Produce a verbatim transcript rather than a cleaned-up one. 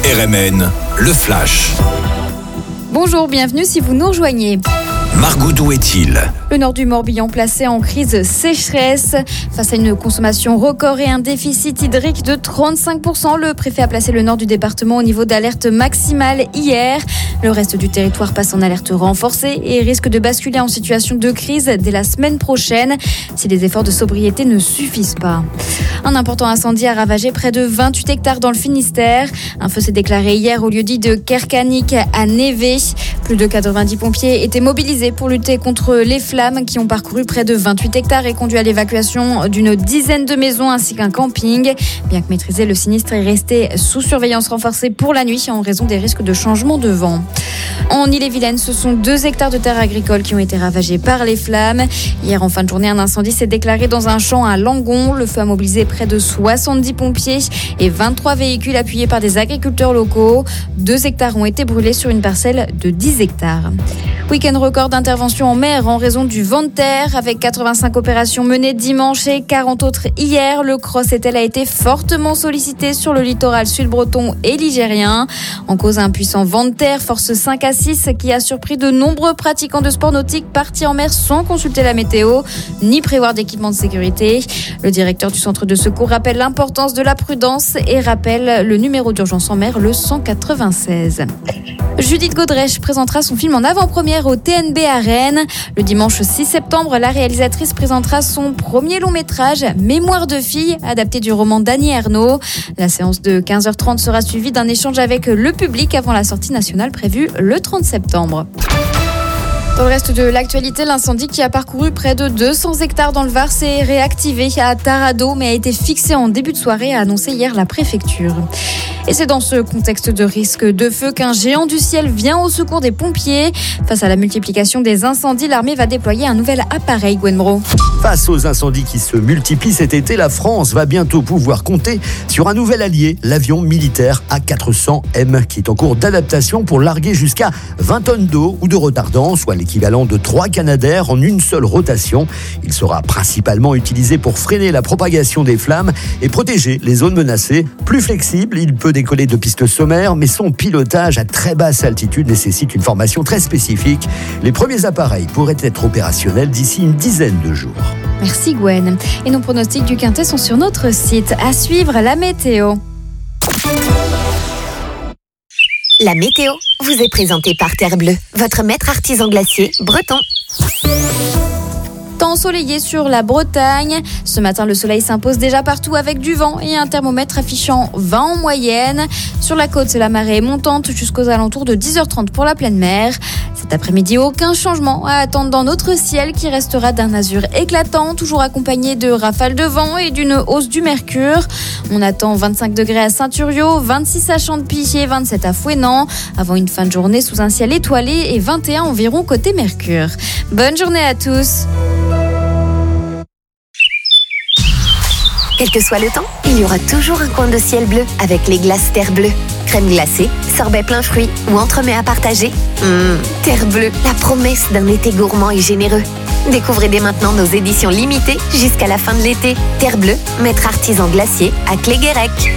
R M N, le Flash. Bonjour, bienvenue si vous nous rejoignez. Margot, d'où est-il ? Le nord du Morbihan placé en crise sécheresse. Face à une consommation record et un déficit hydrique de trente-cinq pour cent, le préfet a placé le nord du département au niveau d'alerte maximale hier. Le reste du territoire passe en alerte renforcée et risque de basculer en situation de crise dès la semaine prochaine si les efforts de sobriété ne suffisent pas. Un important incendie a ravagé près de vingt-huit hectares dans le Finistère. Un feu s'est déclaré hier au lieu-dit de Kerkanik à Névé. Plus de quatre-vingt-dix pompiers étaient mobilisés pour lutter contre les flammes qui ont parcouru près de vingt-huit hectares et conduit à l'évacuation d'une dizaine de maisons ainsi qu'un camping. Bien que maîtrisé, le sinistre est resté sous surveillance renforcée pour la nuit en raison des risques de changement de vent. En Ille-et-Vilaine, ce sont deux hectares de terres agricoles qui ont été ravagés par les flammes. Hier, en fin de journée, un incendie s'est déclaré dans un champ à Langon. Le feu a mobilisé près de soixante-dix pompiers et vingt-trois véhicules appuyés par des agriculteurs locaux. Deux hectares ont été brûlés sur une parcelle de dix hectares. Week-end record d'intervention en mer en raison du vent de terre, avec quatre-vingt-cinq opérations menées dimanche et quarante autres hier. Le Cross-Étel a été fortement sollicité sur le littoral sud-breton et ligérien. En cause, un puissant vent de terre, force cinq à six, qui a surpris de nombreux pratiquants de sport nautique partis en mer sans consulter la météo, ni prévoir d'équipement de sécurité. Le directeur du centre de secours rappelle l'importance de la prudence et rappelle le numéro d'urgence en mer, le cent quatre-vingt-seize. Judith Godrèche présentera son film en avant-première au T N B à Rennes. Le dimanche six septembre, la réalisatrice présentera son premier long-métrage, Mémoire de fille, adapté du roman d'Annie Ernaux. La séance de quinze heures trente sera suivie d'un échange avec le public avant la sortie nationale prévue le trente septembre. Dans le reste de l'actualité, l'incendie qui a parcouru près de deux cents hectares dans le Var s'est réactivé à Tarado, mais a été fixé en début de soirée, a annoncé hier la préfecture. Et c'est dans ce contexte de risque de feu qu'un géant du ciel vient au secours des pompiers. Face à la multiplication des incendies, l'armée va déployer un nouvel appareil, Gwenbro. Face aux incendies qui se multiplient cet été, la France va bientôt pouvoir compter sur un nouvel allié, l'avion militaire A quatre cents M, qui est en cours d'adaptation pour larguer jusqu'à vingt tonnes d'eau ou de retardant, soit l'équivalent de trois Canadair en une seule rotation. Il sera principalement utilisé pour freiner la propagation des flammes et protéger les zones menacées. Plus flexible, il peut décoller de pistes sommaires, mais son pilotage à très basse altitude nécessite une formation très spécifique. Les premiers appareils pourraient être opérationnels d'ici une dizaine de jours. Merci Gwen. Et nos pronostics du Quintet sont sur notre site. À suivre, la météo. La météo vous est présentée par Terre Bleue, votre maître artisan glacier breton. Temps ensoleillé sur la Bretagne. Ce matin, le soleil s'impose déjà partout avec du vent et un thermomètre affichant vingt en moyenne. Sur la côte, la marée est montante jusqu'aux alentours de dix heures trente pour la pleine mer. Cet après-midi, aucun changement à attendre dans notre ciel qui restera d'un azur éclatant, toujours accompagné de rafales de vent et d'une hausse du mercure. On attend vingt-cinq degrés à Saint-Thuriau, vingt-six à Champy et vingt-sept à Fouesnant, avant une fin de journée sous un ciel étoilé et vingt et un environ côté Mercure. Bonne journée à tous. Quel que soit le temps, il y aura toujours un coin de ciel bleu avec les glaces Terre Bleue. Crème glacée, sorbet plein fruits ou entremets à partager. Mmh, Terre Bleue, la promesse d'un été gourmand et généreux. Découvrez dès maintenant nos éditions limitées jusqu'à la fin de l'été. Terre Bleue, maître artisan glacier à Cléguérec.